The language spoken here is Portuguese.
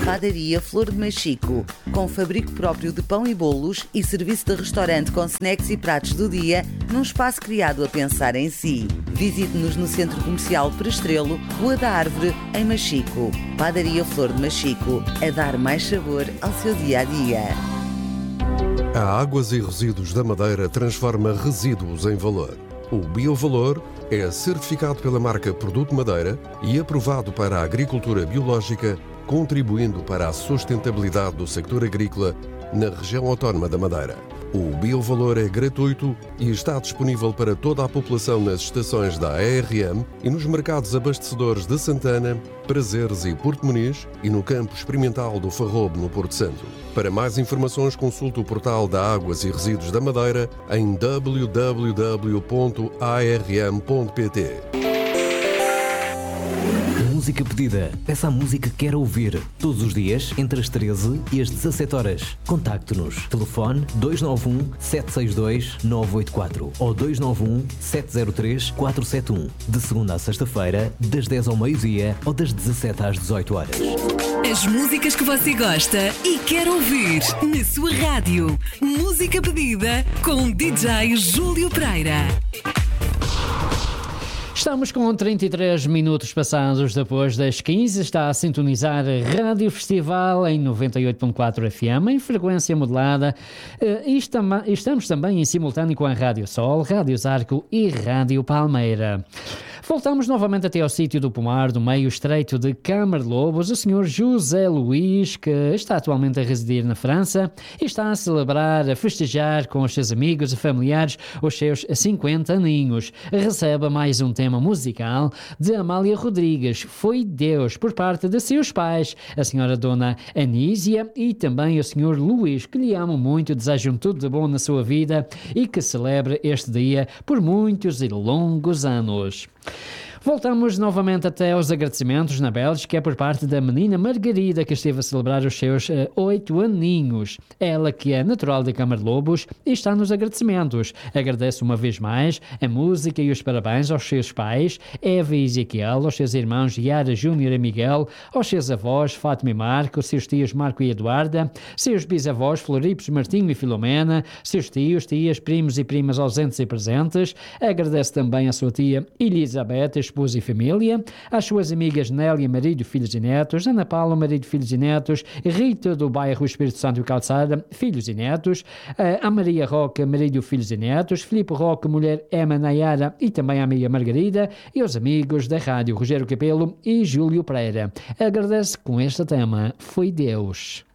Padaria Flor de Machico, com fabrico próprio de pão e bolos e serviço de restaurante com snacks e pratos do dia, num espaço criado a pensar em si. Visite-nos no Centro Comercial Prestrelo, Rua da Árvore, em Machico. Padaria Flor de Machico, a dar mais sabor ao seu dia-a-dia. A Águas e Resíduos da Madeira transforma resíduos em valor. O Biovalor é certificado pela marca Produto Madeira e aprovado para a agricultura biológica, contribuindo para a sustentabilidade do sector agrícola na região autónoma da Madeira. O Biovalor é gratuito e está disponível para toda a população nas estações da ARM e nos mercados abastecedores de Santana, Prazeres e Porto Muniz e no campo experimental do Farrobo, no Porto Santo. Para mais informações, consulte o portal da Águas e Resíduos da Madeira em www.arm.pt. Música pedida. Peça a música que quer ouvir. Todos os dias, entre as 13 e as 17 horas. Contacte-nos. Telefone 291-762-984 ou 291-703-471. De segunda a sexta-feira, das 10 ao meio-dia ou das 17 às 18 horas. As músicas que você gosta e quer ouvir na sua rádio. Música pedida com DJ Júlio Pereira. Estamos com 33 minutos passados depois das 15. Está a sintonizar a Rádio Festival em 98.4 FM, em frequência modulada. E estamos também em simultâneo com a Rádio Sol, Rádio Zarco e Rádio Palmeira. Voltamos novamente até ao sítio do pomar do meio estreito de Camarlobos, o Sr. José Luís, que está atualmente a residir na França e está a celebrar, a festejar com os seus amigos e familiares os seus 50 aninhos. Recebe mais um tema musical de Amália Rodrigues, Foi Deus, por parte de seus pais, a senhora Dona Anísia e também o Sr. Luís, que lhe amam muito, desejam tudo de bom na sua vida e que celebre este dia por muitos e longos anos. Voltamos novamente até aos agradecimentos na Bélgica, por parte da menina Margarida, que esteve a celebrar os seus 8 aninhos. Ela, que é natural de Camarlobos, e está nos agradecimentos. Agradece uma vez mais a música e os parabéns aos seus pais, Eva e Ezequiel, aos seus irmãos Yara, Júnior e Miguel, aos seus avós, Fátima e Marco, seus tios Marco e Eduarda, seus bisavós Floripos, Martinho e Filomena, seus tios, tias, primos e primas ausentes e presentes. Agradece também à sua tia Elizabeth, esposa e família, às suas amigas Nélia, marido, filhos e netos, Ana Paula, marido, filhos e netos, Rita do bairro Espírito Santo e Calçada, filhos e netos, a Maria Roca, marido, filhos e netos, Filipe Roca, mulher Emma Nayara e também a amiga Margarida e aos amigos da rádio Rogério Capelo e Júlio Pereira. Agradece com este tema, Foi Deus.